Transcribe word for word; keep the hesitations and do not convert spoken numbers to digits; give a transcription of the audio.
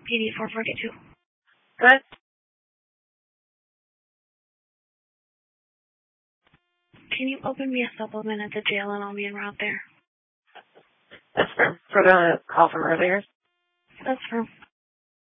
P D four forty-two. Good. Can you open me a supplement at the jail and I'll be en route there? That's for, for the call from earlier? That's for